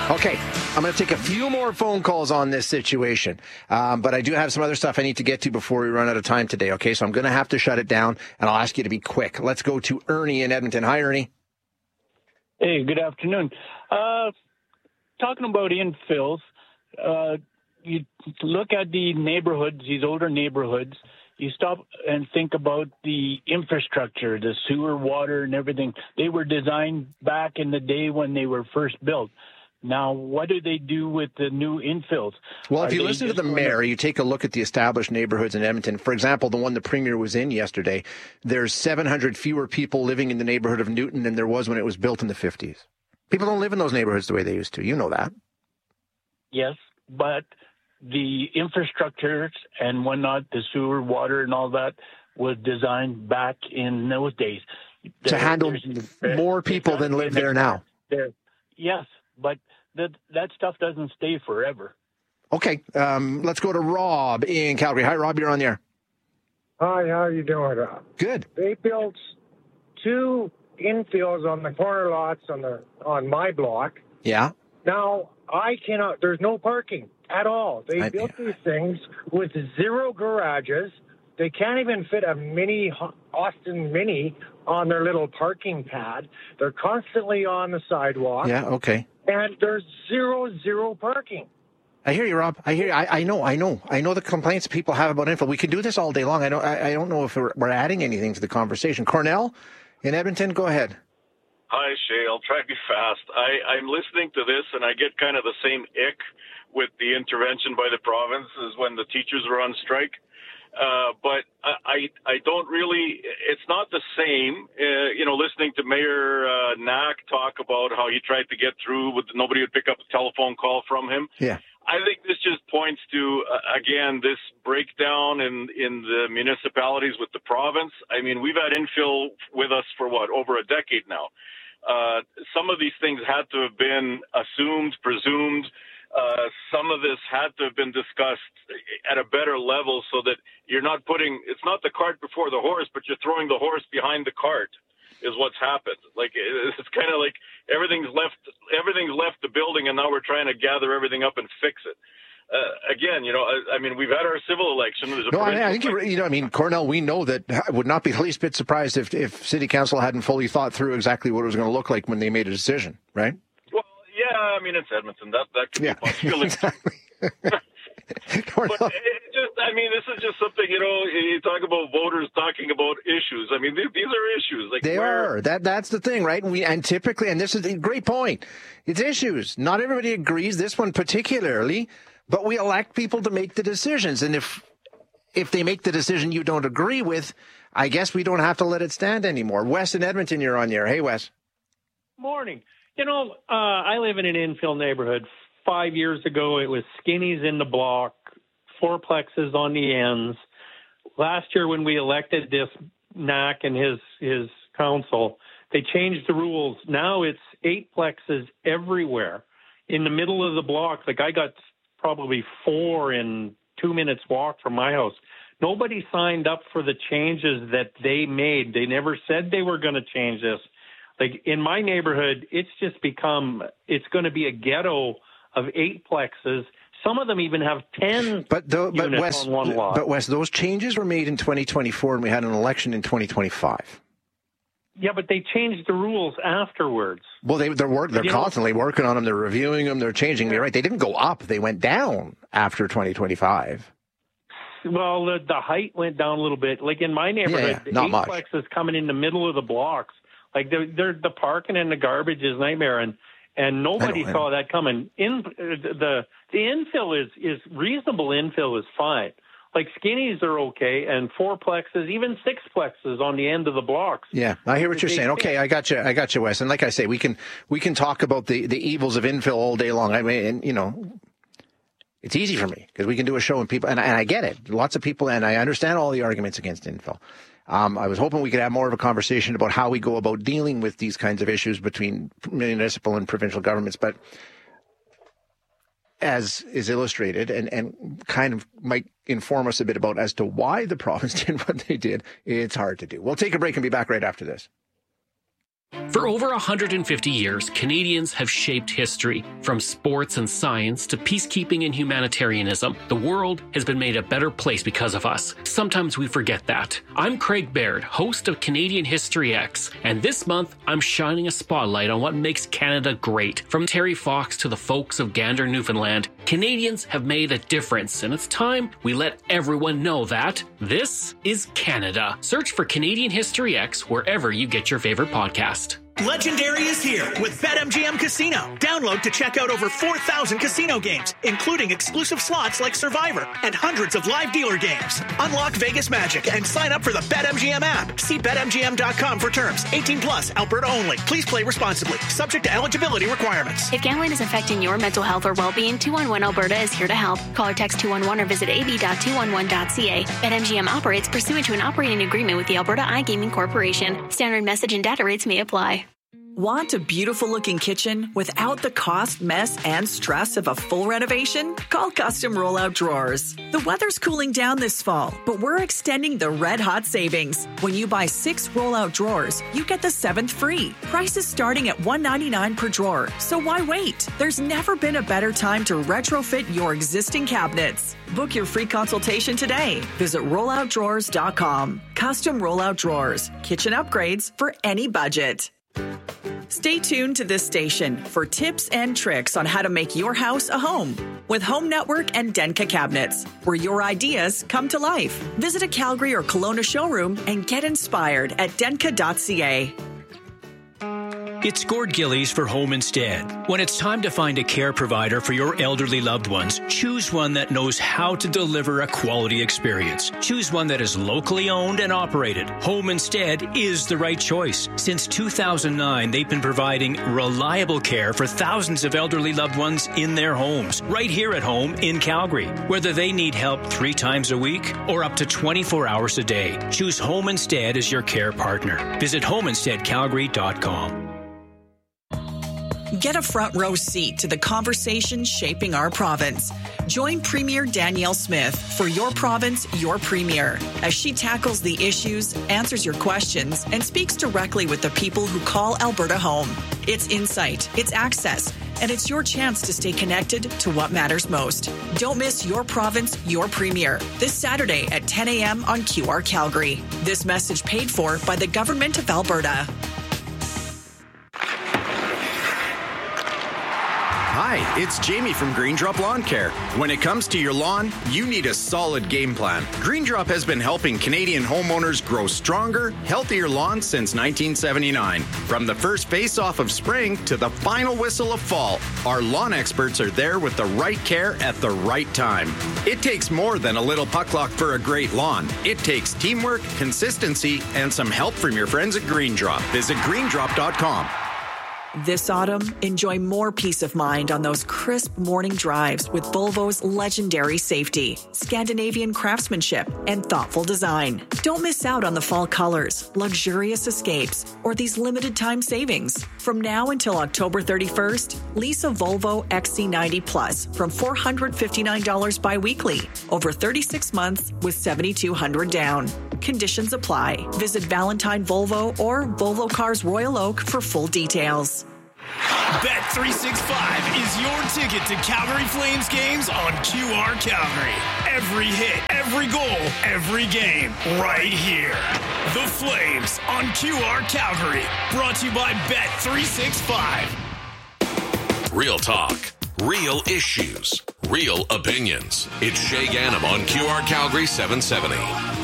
Okay, I'm going to take a few more phone calls on this situation, but I do have some other stuff I need to get to before we run out of time today, okay? So I'm going to have to shut it down, and I'll ask you to be quick. Let's go to Ernie in Edmonton. Hi, Ernie. Hey, good afternoon. Talking about infills, you look at the neighborhoods, these older neighborhoods, you stop and think about the infrastructure, the sewer, water, and everything. They were designed back in the day when they were first built. Now, what do they do with the new infills? Well, if you listen to the mayor, you take a look at the established neighborhoods in Edmonton. For example, the one the premier was in yesterday, there's 700 fewer people living in the neighborhood of Newton than there was when it was built in the 50s. People don't live in those neighborhoods the way they used to. You know that. Yes, but the infrastructure and whatnot, the sewer, water, and all that was designed back in those days. To handle more people than live there now. Yes, but that stuff doesn't stay forever. Okay, let's go to Rob in Calgary. Hi, Rob, you're on the air. Hi, how are you doing, Rob? Good. They built 2 infills on the corner lots on my block. Yeah. Now, there's no parking at all. They built these things with 0 garages. They can't even fit a mini Austin Mini on their little parking pad. They're constantly on the sidewalk. Yeah, okay. And there's zero parking. I hear you, Rob. I hear you. I know the complaints people have about info. We can do this all day long. I don't know if we're adding anything to the conversation. Cornell in Edmonton, go ahead. Hi, Shay. I'll try to be fast. I'm listening to this, and I get kind of the same ick with the intervention by the province as when the teachers were on strike. But I don't really, it's not the same, listening to Mayor Knack talk about how he tried to get through, nobody would pick up a telephone call from him. Yeah. I think this just points to, again, this breakdown in the municipalities with the province. I mean, we've had infill with us for over a decade now. Some of these things had to have been assumed, presumed. Some of this had to have been discussed at a better level so that you're not it's not the cart before the horse, but you're throwing the horse behind the cart is what's happened. Like, it's kind of like everything's left the building, and now we're trying to gather everything up and fix it. Again, we've had our civil election. I think Cornell, we know that I would not be the least bit surprised if City Council hadn't fully thought through exactly what it was going to look like when they made a decision, right? Well, yeah, it's Edmonton. That could be a possibility. Exactly. But this is just something, you talk about voters talking about issues. I mean, these are issues. Like, they are. That's the thing, right? And typically, and this is a great point, it's issues. Not everybody agrees, this one particularly, but we elect people to make the decisions. And if they make the decision you don't agree with, I guess we don't have to let it stand anymore. Wes in Edmonton, you're on the air. Hey, Wes. Morning. I live in an infill neighborhood. 5 years ago, it was skinnies in the block, fourplexes on the ends. Last year, when we elected this Knack and his council, they changed the rules. Now it's 8plexes everywhere in the middle of the block. Like, I got probably 4 in 2 minutes walk from my house. Nobody signed up for the changes that they made. They never said they were going to change this. Like, in my neighborhood, it's going to be a ghetto of 8plexes. Some of them even have 10 units on one lot. But Wes, those changes were made in 2024, and we had an election in 2025. Yeah, but they changed the rules afterwards. Well, they're constantly working on them. They're reviewing them. They're changing. Yeah. You're right. They didn't go up. They went down after 2025. Well, the height went down a little bit. Like, in my neighborhood, not 8plex much. is coming in the middle of the blocks. Like, the parking and the garbage is nightmare, and nobody saw that coming. The infill is reasonable. Infill is fine. Like, skinnies are okay, and 4plexes, even 6plexes on the end of the blocks. Yeah, I hear what you're saying. Okay, I got you, Wes. And like I say, we can talk about the evils of infill all day long. I mean, it's easy for me because we can do a show and people, and I get it. Lots of people, and I understand all the arguments against infill. I was hoping we could have more of a conversation about how we go about dealing with these kinds of issues between municipal and provincial governments. But as is illustrated and kind of might inform us a bit about as to why the province did what they did, it's hard to do. We'll take a break and be back right after this. For over 150 years, Canadians have shaped history. From From sports and science to peacekeeping and humanitarianism, the world has been made a better place because of us. Sometimes we forget that. I'm Craig Baird, host of Canadian History X, and this month I'm shining a spotlight on what makes Canada great. From Terry Fox to the folks of Gander, Newfoundland, Canadians have made a difference, and it's time we let everyone know that this is Canada. Search for Canadian History X wherever you get your favorite podcast. Legendary is here with BetMGM Casino. Download to check out over 4,000 casino games, including exclusive slots like Survivor and hundreds of live dealer games. Unlock Vegas magic and sign up for the BetMGM app. See BetMGM.com for terms. 18 plus, Alberta only. Please play responsibly. Subject to eligibility requirements. If gambling is affecting your mental health or well-being, 211 Alberta is here to help. Call or text 211 or visit ab.211.ca. BetMGM operates pursuant to an operating agreement with the Alberta iGaming Corporation. Standard message and data rates may apply. Want a beautiful-looking kitchen without the cost, mess, and stress of a full renovation? Call Custom Rollout Drawers. The weather's cooling down this fall, but we're extending the red-hot savings. When you buy 6 rollout drawers, you get the 7th free. Prices starting at $199 per drawer, so why wait? There's never been a better time to retrofit your existing cabinets. Book your free consultation today. Visit rolloutdrawers.com. Custom Rollout Drawers. Kitchen upgrades for any budget. Stay tuned to this station for tips and tricks on how to make your house a home with Home Network and Denka Cabinets, where your ideas come to life. Visit a Calgary or Kelowna showroom and get inspired at denka.ca. It's Gord Gillies for Home Instead. When it's time to find a care provider for your elderly loved ones, choose one that knows how to deliver a quality experience. Choose one that is locally owned and operated. Home Instead is the right choice. Since 2009, they've been providing reliable care for thousands of elderly loved ones in their homes, right here at home in Calgary. Whether they need help 3 times a week or up to 24 hours a day, choose Home Instead as your care partner. Visit homeinsteadcalgary.com. Get a front row seat to the conversation shaping our province. Join Premier Danielle Smith for Your Province, Your Premier, as she tackles the issues, answers your questions, and speaks directly with the people who call Alberta home. It's insight, it's access, and it's your chance to stay connected to what matters most. Don't miss Your Province, Your Premier, this Saturday at 10 a.m. on QR Calgary. This message paid for by the Government of Alberta. Hi, it's Jamie from Green Drop Lawn Care. When it comes to your lawn, you need a solid game plan. Green Drop has been helping Canadian homeowners grow stronger, healthier lawns since 1979. From the first face-off of spring to the final whistle of fall, our lawn experts are there with the right care at the right time. It takes more than a little puck luck for a great lawn. It takes teamwork, consistency, and some help from your friends at Green Drop. Visit greendrop.com. This autumn, enjoy more peace of mind on those crisp morning drives with Volvo's legendary safety, Scandinavian craftsmanship, and thoughtful design. Don't miss out on the fall colors, luxurious escapes, or these limited time savings. From now until October 31st, lease a Volvo XC90 Plus from $459 bi-weekly over 36 months with $7,200 down. Conditions apply. Visit Valentine Volvo or Volvo Cars Royal Oak for full details. Bet365 is your ticket to Calgary Flames games on QR Calgary. Every hit, every goal, every game, right here. The Flames on QR Calgary. Brought to you by Bet365. Real talk, real issues, real opinions. It's Shay Ganem on QR Calgary 770.